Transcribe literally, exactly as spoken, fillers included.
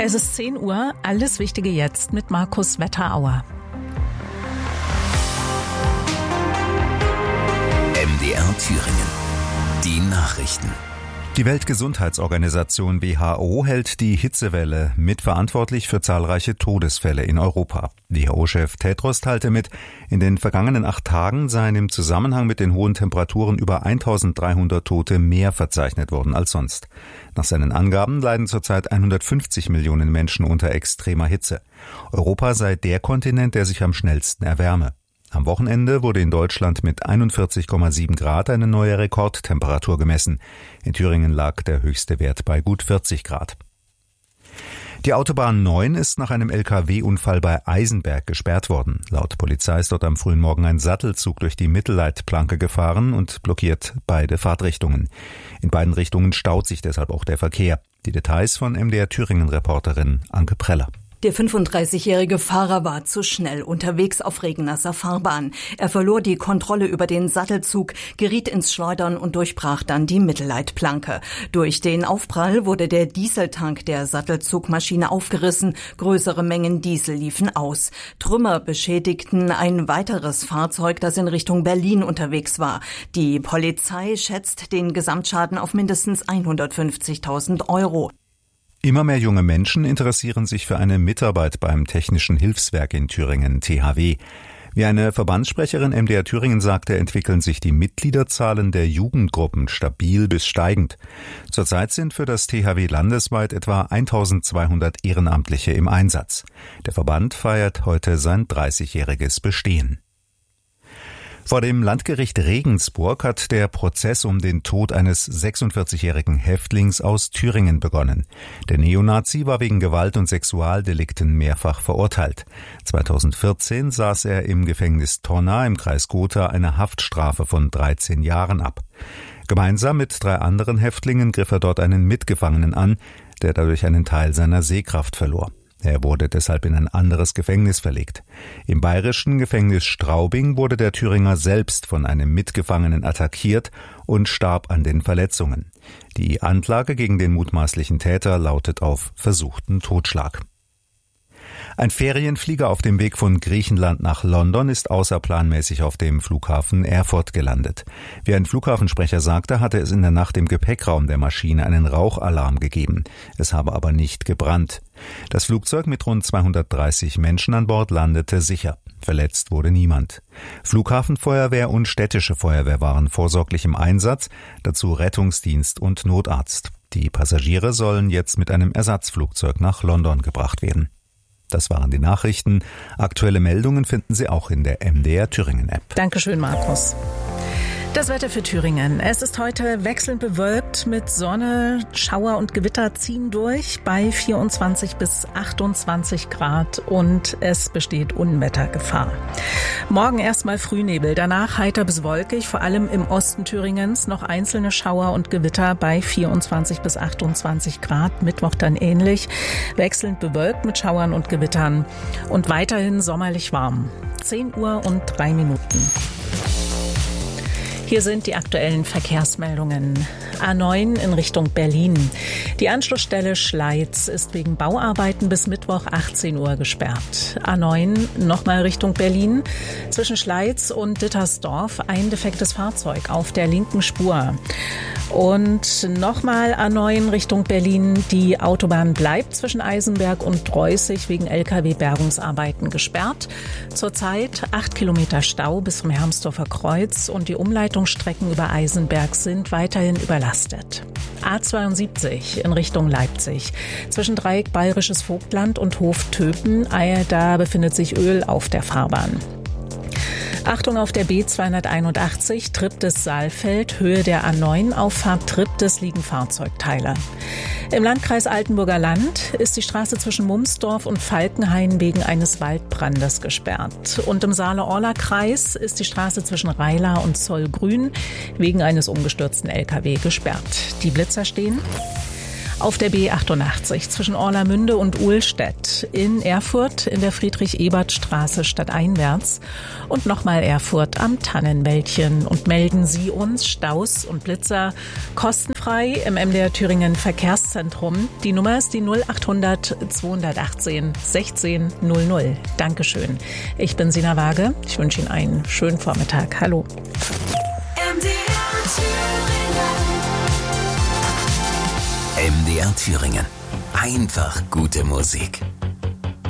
Es ist zehn Uhr, alles Wichtige jetzt mit Markus Wetterauer. M D R Thüringen. Die Nachrichten. Die Weltgesundheitsorganisation W H O hält die Hitzewelle mitverantwortlich für zahlreiche Todesfälle in Europa. W H O-Chef Tedros teilte mit, in den vergangenen acht Tagen seien im Zusammenhang mit den hohen Temperaturen über eintausenddreihundert Tote mehr verzeichnet worden als sonst. Nach seinen Angaben leiden zurzeit hundertfünfzig Millionen Menschen unter extremer Hitze. Europa sei der Kontinent, der sich am schnellsten erwärme. Am Wochenende wurde in Deutschland mit einundvierzig Komma sieben Grad eine neue Rekordtemperatur gemessen. In Thüringen lag der höchste Wert bei gut vierzig Grad. Die Autobahn neun ist nach einem L K W-Unfall bei Eisenberg gesperrt worden. Laut Polizei ist dort am frühen Morgen ein Sattelzug durch die Mittelleitplanke gefahren und blockiert beide Fahrtrichtungen. In beiden Richtungen staut sich deshalb auch der Verkehr. Die Details von M D R Thüringen-Reporterin Anke Preller. Der fünfunddreißigjährige Fahrer war zu schnell unterwegs auf regennasser Fahrbahn. Er verlor die Kontrolle über den Sattelzug, geriet ins Schleudern und durchbrach dann die Mittelleitplanke. Durch den Aufprall wurde der Dieseltank der Sattelzugmaschine aufgerissen. Größere Mengen Diesel liefen aus. Trümmer beschädigten ein weiteres Fahrzeug, das in Richtung Berlin unterwegs war. Die Polizei schätzt den Gesamtschaden auf mindestens hundertfünfzigtausend Euro. Immer mehr junge Menschen interessieren sich für eine Mitarbeit beim Technischen Hilfswerk in Thüringen, T H W. Wie eine Verbandssprecherin M D R Thüringen sagte, entwickeln sich die Mitgliederzahlen der Jugendgruppen stabil bis steigend. Zurzeit sind für das T H W landesweit etwa eintausendzweihundert Ehrenamtliche im Einsatz. Der Verband feiert heute sein dreißigjähriges Bestehen. Vor dem Landgericht Regensburg hat der Prozess um den Tod eines sechsundvierzigjährigen Häftlings aus Thüringen begonnen. Der Neonazi war wegen Gewalt- und Sexualdelikten mehrfach verurteilt. zweitausendvierzehn saß er im Gefängnis Tonna im Kreis Gotha eine Haftstrafe von dreizehn Jahren ab. Gemeinsam mit drei anderen Häftlingen griff er dort einen Mitgefangenen an, der dadurch einen Teil seiner Sehkraft verlor. Er wurde deshalb in ein anderes Gefängnis verlegt. Im bayerischen Gefängnis Straubing wurde der Thüringer selbst von einem Mitgefangenen attackiert und starb an den Verletzungen. Die Anklage gegen den mutmaßlichen Täter lautet auf versuchten Totschlag. Ein Ferienflieger auf dem Weg von Griechenland nach London ist außerplanmäßig auf dem Flughafen Erfurt gelandet. Wie ein Flughafensprecher sagte, hatte es in der Nacht im Gepäckraum der Maschine einen Rauchalarm gegeben. Es habe aber nicht gebrannt. Das Flugzeug mit rund zweihundertdreißig Menschen an Bord landete sicher. Verletzt wurde niemand. Flughafenfeuerwehr und städtische Feuerwehr waren vorsorglich im Einsatz, dazu Rettungsdienst und Notarzt. Die Passagiere sollen jetzt mit einem Ersatzflugzeug nach London gebracht werden. Das waren die Nachrichten. Aktuelle Meldungen finden Sie auch in der M D R Thüringen App. Dankeschön, Markus. Das Wetter für Thüringen. Es ist heute wechselnd bewölkt mit Sonne. Schauer und Gewitter ziehen durch bei vierundzwanzig bis achtundzwanzig Grad und es besteht Unwettergefahr. Morgen erstmal Frühnebel, danach heiter bis wolkig, vor allem im Osten Thüringens noch einzelne Schauer und Gewitter bei vierundzwanzig bis achtundzwanzig Grad. Mittwoch dann ähnlich. Wechselnd bewölkt mit Schauern und Gewittern und weiterhin sommerlich warm. zehn Uhr und drei Minuten. Hier sind die aktuellen Verkehrsmeldungen. A neun in Richtung Berlin. Die Anschlussstelle Schleiz ist wegen Bauarbeiten bis Mittwoch achtzehn Uhr gesperrt. A neun nochmal Richtung Berlin. Zwischen Schleiz und Dittersdorf ein defektes Fahrzeug auf der linken Spur. Und nochmal A neun Richtung Berlin. Die Autobahn bleibt zwischen Eisenberg und Dreußig wegen L K W-Bergungsarbeiten gesperrt. Zurzeit acht Kilometer Stau bis zum Hermsdorfer Kreuz und die Umleitungsstrecken über Eisenberg sind weiterhin überlastet. A zweiundsiebzig in Richtung Leipzig. Zwischen Dreieck Bayerisches Vogtland und Hof Töpen, da befindet sich Öl auf der Fahrbahn. Achtung auf der B zweihunderteinundachtzig, Triptis-Saalfeld, Höhe der A neun, Auffahrt Triptis liegen Fahrzeugteile. Im Landkreis Altenburger Land ist die Straße zwischen Mumsdorf und Falkenhain wegen eines Waldbrandes gesperrt. Und im Saale-Orla-Kreis ist die Straße zwischen Reilar und Zollgrün wegen eines umgestürzten L K W gesperrt. Die Blitzer stehen. Auf der B achtundachtzig zwischen Orlamünde und Uhlstedt, in Erfurt in der Friedrich-Ebert-Straße stadteinwärts und nochmal Erfurt am Tannenwäldchen. Und melden Sie uns Staus und Blitzer kostenfrei im M D R Thüringen Verkehrszentrum. Die Nummer ist die null achthundert zweihundertachtzehn sechzehn null null. Dankeschön. Ich bin Sina Waage. Ich wünsche Ihnen einen schönen Vormittag. Hallo. M D R Thüringen. M D R Thüringen. Einfach gute Musik.